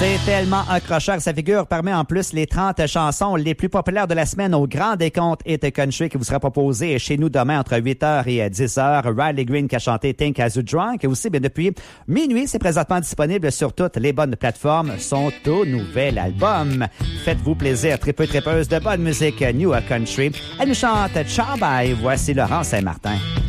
C'est tellement accrocheur que sa figure permet en plus les 30 chansons les plus populaires de la semaine au grand décompte Hit Country qui vous sera proposé chez nous demain entre 8h et 10h. Riley Green qui a chanté Think As You Drunk. Et aussi, bien, depuis minuit, c'est présentement disponible sur toutes les bonnes plateformes. Son tout nouvel album. Faites-vous plaisir, tripeuse de bonne musique New Country. Elle nous chante Ciao Bye. Voici Laurent Saint-Martin.